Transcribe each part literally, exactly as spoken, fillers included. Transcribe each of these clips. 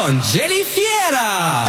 con Jenny Fiera.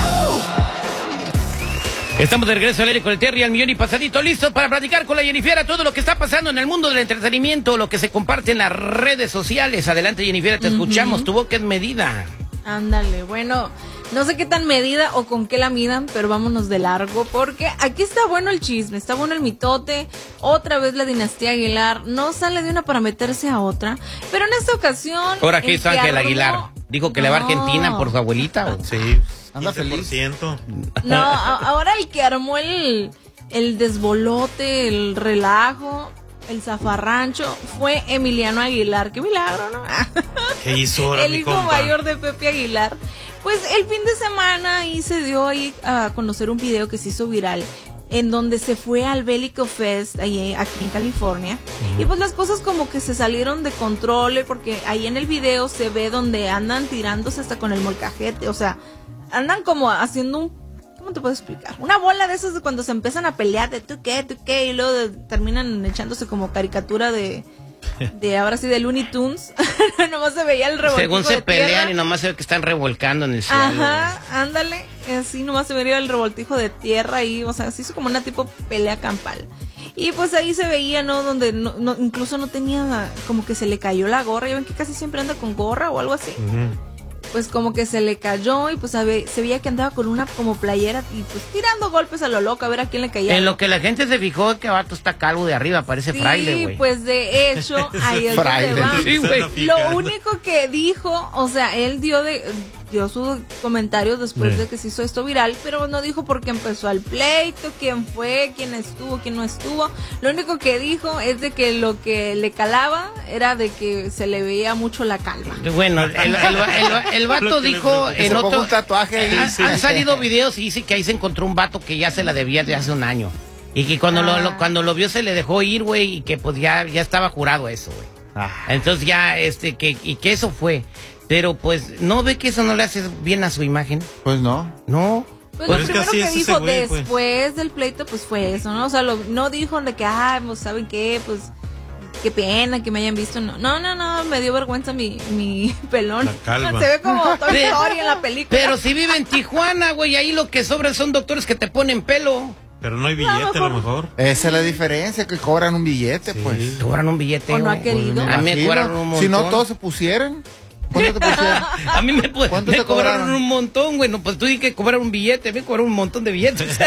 Estamos de regreso al aire con el Terry al millón y pasadito, listos para platicar con la Jennifer todo lo que está pasando en el mundo del entretenimiento, lo que se comparte en las redes sociales. Adelante, Jennifer, te uh-huh. escuchamos, tu boca es medida. Ándale, bueno, no sé qué tan medida o con qué la midan, pero vámonos de largo, porque aquí está bueno el chisme, está bueno el mitote. Otra vez la dinastía Aguilar no sale de una para meterse a otra, pero en esta ocasión... Ahora aquí está Ángel Aguilar, dijo que no. le va a Argentina por su abuelita. ¿O? Sí, anda feliz. No, a, ahora el que armó el, el desbolote, el relajo, el zafarrancho, fue Emiliano Aguilar. ¡Qué milagro!, ¿no? ¿Qué hizo ahora, el mi hijo compa? mayor de Pepe Aguilar. Pues el fin de semana ahí se dio ahí a conocer un video que se hizo viral, en donde se fue al Bélico Fest, ahí, aquí en California, uh-huh. y pues las cosas como que se salieron de control, porque ahí en el video se ve donde andan tirándose hasta con el molcajete, o sea, andan como haciendo un, ¿cómo te puedo explicar? Una bola de esas de cuando se empiezan a pelear, de tú qué, tú qué, y luego de, terminan echándose como caricatura de... de ahora sí de Looney Tunes. Nomás se veía el revoltijo. Según se de pelean tierra. Y nomás se ve que están revolcando en el cielo. Ajá, ándale, así nomás se veía el revoltijo de tierra y, o sea, se hizo como una tipo pelea campal. Y pues ahí se veía, ¿no? Donde no, no, incluso no tenía, como que se le cayó la gorra. Ya ven que casi siempre anda con gorra o algo así. Uh-huh. Pues como que se le cayó y pues se veía que andaba con una como playera y pues tirando golpes a lo loco a ver a quién le caía. En lo que la gente se fijó es que vato está calvo de arriba, parece sí, fraile, güey. Sí, pues de hecho, ahí es donde va. Sí, güey. Lo único que dijo, o sea, él dio de dio sus comentarios después sí. de que se hizo esto viral, pero no dijo por qué empezó el pleito, quién fue, quién estuvo, quién no estuvo. Lo único que dijo es de que lo que le calaba era de que se le veía mucho la calva. Bueno, el, el, el, el, el vato dijo en otro... un tatuaje ahí, han, sí. han salido videos y dice que ahí se encontró un vato que ya se la debía de hace un año. Y que cuando, ah. lo, lo, cuando lo vio se le dejó ir, güey, y que pues ya, ya estaba jurado eso, güey. Ah. Entonces ya, este, que, y que eso fue... Pero pues, ¿no ve que eso no le hace bien a su imagen? Pues no. No. Pues, pues lo primero que, que dijo güey, después pues. del pleito, pues fue eso, ¿no? O sea, lo, no dijo de que, ah, pues, ¿saben qué? Pues, qué pena que me hayan visto. No, no, no, no me dio vergüenza mi, mi pelón. Se ve como Toy Story en la película. Pero si vive en Tijuana, güey, ahí lo que sobra son doctores que te ponen pelo. Pero no hay billete, no, a lo mejor. Esa es la diferencia, que cobran un billete, sí. pues. Cobran un billete. ¿O no ha querido? Pues, a mí me cobran un montón. Si no todos se pusieran... ¿Cuánto te pusieron? A mí me, me te cobraron, cobraron un montón, güey. No, pues tú di que cobrar un billete, me cobraron un montón de billetes.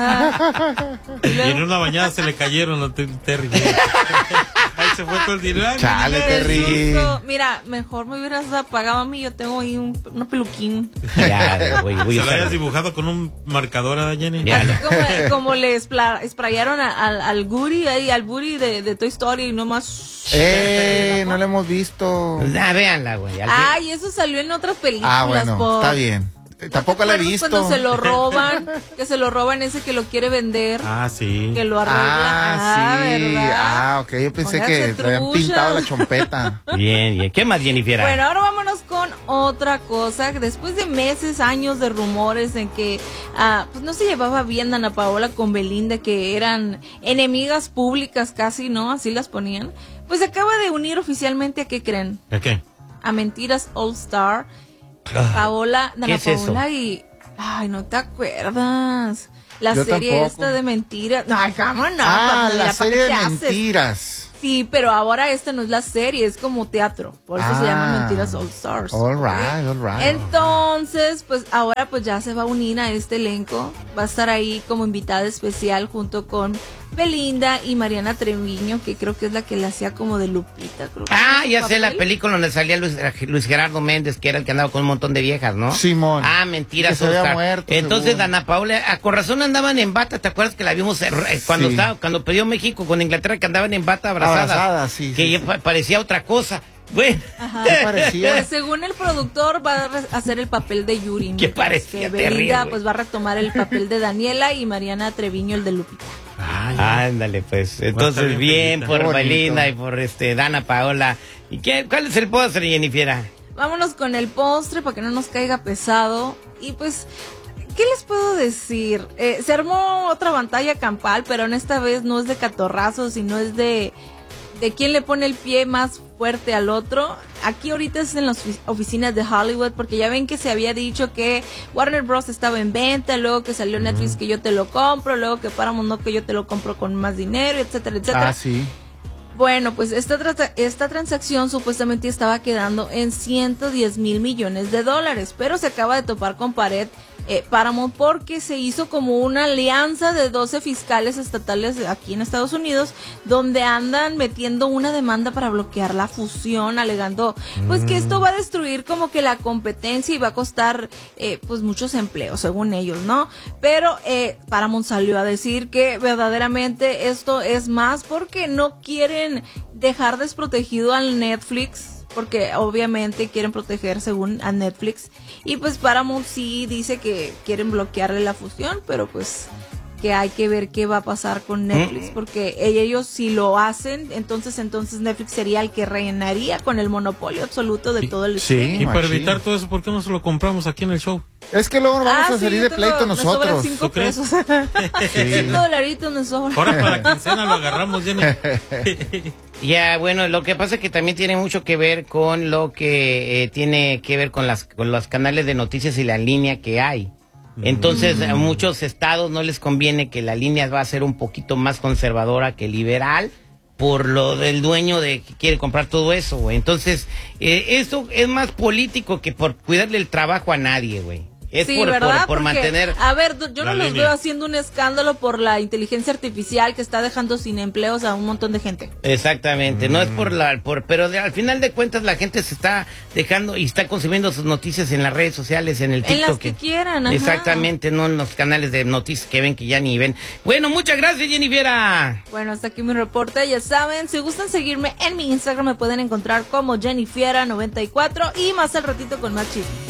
Y en una bañada se le cayeron a Terry. Ahí se fue todo el dinero. Chale, Terry. Mira, mejor me hubieras pagado a mí. Yo tengo ahí un una peluquín. Ya, güey, se lo hayas dibujado con un marcador a Jenny. Ya, Así como, como le sprayaron al, al Guri, ahí, al Buri de, de Toy Story y nomás. Eh, no la hemos visto. Ah, véanla, güey. Ay, eso salió en otras películas. Ah, bueno, por... está bien. Tampoco la he visto. Cuando se lo roban, que se lo roban ese que lo quiere vender. Ah, sí. Que lo arregla. Ah, ah sí. ¿verdad? Ah, ok. Yo pensé Póngase que le habían pintado la chompeta. Bien, bien. ¿Qué más, Jennifer? Bueno, ahora vámonos con otra cosa. Después de meses, años de rumores en que ah, pues no se llevaba bien Dana Paola con Belinda, que eran enemigas públicas casi, ¿no? Así las ponían. Pues se acaba de unir oficialmente, ¿a qué creen? ¿A qué? A Mentiras All Star. Paola, Dana ¿Qué es Paola eso? y... Ay, no te acuerdas. La Yo serie tampoco. esta de mentiras. No, cómo no. Ah, Pamela, la serie ¿para de qué te haces? mentiras. Sí, pero ahora esta no es la serie, es como teatro. Por eso ah, se llama Mentiras All Stars. All right, all right. Entonces, pues ahora pues ya se va a unir a este elenco. Va a estar ahí como invitada especial junto con Belinda y Mariana Treviño, que creo que es la que le hacía como de Lupita. Creo que Ah, ya papel. sé, la película donde salía Luis, Luis Gerardo Méndez, que era el que andaba con un montón de viejas, ¿no? Simón. Ah, Mentiras. Que se había muerto, Entonces, según. Dana Paola, a con razón andaban en bata. ¿Te acuerdas que la vimos eh, cuando Sí. estaba, cuando perdió México con Inglaterra, que andaban en bata abrazadas? Abrazadas, sí, Que sí, ya sí. pa- parecía otra cosa. Bueno. Ajá. ¿Qué parecía? Pues según el productor va a re- hacer el papel de Yuri. ¿Qué mientras parecía? que Belinda Terrible. pues va a retomar el papel de Daniela y Mariana Treviño el de Lupita. Ah, Ándale, pues. Entonces, bien bien felicita. por Qué bonito. Belinda y por este Dana Paola. ¿Y qué, cuál es el postre, Jennifer? Vámonos con el postre para que no nos caiga pesado. Y pues, ¿qué les puedo decir? Eh, se armó otra batalla campal, pero en esta vez no es de catorrazos, sino es de, de quién le pone el pie más fuerte al otro. Aquí ahorita es en las oficinas de Hollywood, porque ya ven que se había dicho que Warner Bros. Estaba en venta, luego que salió Netflix que yo te lo compro, luego que Paramount no, que yo te lo compro con más dinero, etcétera, etcétera. Ah, sí. Bueno, pues esta, tra- esta transacción supuestamente estaba quedando en ciento diez mil millones de dólares, pero se acaba de topar con pared eh, Paramount porque se hizo como una alianza de doce fiscales estatales aquí en Estados Unidos, donde andan metiendo una demanda para bloquear la fusión, alegando pues que esto va a destruir como que la competencia y va a costar eh, pues muchos empleos, según ellos, ¿no? Pero eh, Paramount salió a decir que verdaderamente esto es más porque no quieren dejar desprotegido al Netflix, porque obviamente quieren proteger según a Netflix, y pues Paramount sí dice que quieren bloquearle la fusión, pero pues que hay que ver qué va a pasar con Netflix, porque ellos si lo hacen, entonces entonces Netflix sería el que reinaría con el monopolio absoluto de todo el sí, streaming. Y para machín. evitar todo eso, ¿por qué no se lo compramos aquí en el show? Es que luego vamos Ah, a sí, salir yo de tengo- pleito me sobran nosotros. cinco ¿Tú crees? pesos. Cinco dolaritos me sobran. Ahora para la quincena lo agarramos, Jenny. Ya, bueno, lo que pasa es que también tiene mucho que ver con lo que eh, tiene que ver con las con los canales de noticias y la línea que hay. Entonces, a muchos estados no les conviene que la línea va a ser un poquito más conservadora que liberal por lo del dueño de que quiere comprar todo eso, güey. Entonces, eh, eso es más político que por cuidarle el trabajo a nadie, güey. Es Sí, por, por, ¿verdad? por Porque, mantener... a ver, yo la no los línea. veo haciendo un escándalo por la inteligencia artificial que está dejando sin empleos a un montón de gente. Exactamente, no es por la, por, pero de- al final de cuentas la gente se está dejando y está consumiendo sus noticias en las redes sociales, en el TikTok. En las que quieran, ajá. Exactamente, no en los canales de noticias que ven que ya ni ven. Bueno, muchas gracias, Jennifer. Bueno, hasta aquí mi reporte. Ya saben, si gustan seguirme en mi Instagram me pueden encontrar como Jennifiera noventa y cuatro y más al ratito con más chismes.